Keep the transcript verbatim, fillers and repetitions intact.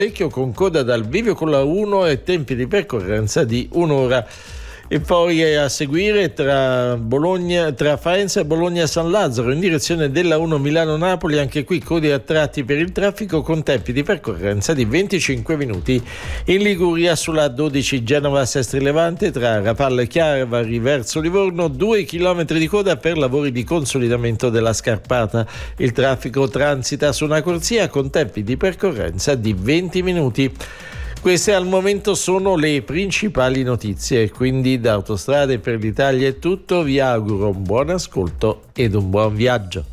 Vecchio con coda dal bivio con la uno e tempi di percorrenza di un'ora. E poi a seguire tra Bologna, tra Faenza e Bologna San Lazzaro in direzione della uno Milano-Napoli, anche qui code a tratti per il traffico con tempi di percorrenza di venticinque minuti. In Liguria sulla dodici Genova-Sestri Levante tra Rapallo e Chiavari verso Livorno, due chilometri di coda per lavori di consolidamento della scarpata. Il traffico transita su una corsia con tempi di percorrenza di venti minuti. Queste al momento sono le principali notizie, quindi da Autostrade per l'Italia è tutto, vi auguro un buon ascolto ed un buon viaggio.